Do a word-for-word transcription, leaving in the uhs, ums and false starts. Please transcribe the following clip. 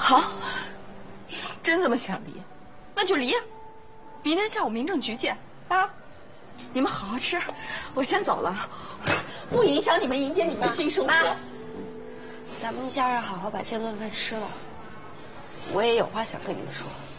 好，真这么想离，那就离呀。明天下午民政局见啊！你们好好吃，我先走了，不影响你们迎接你们的新生活。 咱们一家人好好把这顿饭吃了，我也有话想跟你们说。